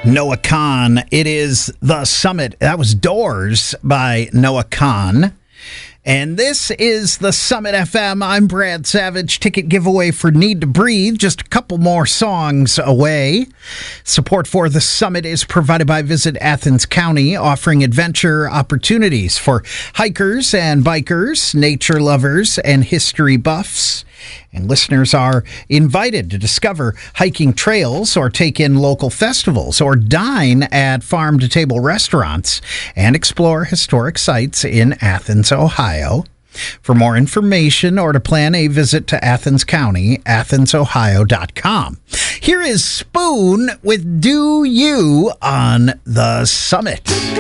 Noah Kahan. It is The Summit. That was Doors by Noah Kahan. And this is The Summit FM. I'm Brad Savage. Ticket giveaway for Need to Breathe. Just a couple more songs away. Support for The Summit is provided by Visit Athens County, offering adventure opportunities for hikers and bikers, nature lovers, and history buffs. And listeners are invited to discover hiking trails or take in local festivals or dine at farm-to-table restaurants and explore historic sites in Athens, Ohio. For more information or to plan a visit to Athens County, AthensOhio.com. Here is Spoon with Do You on The Summit.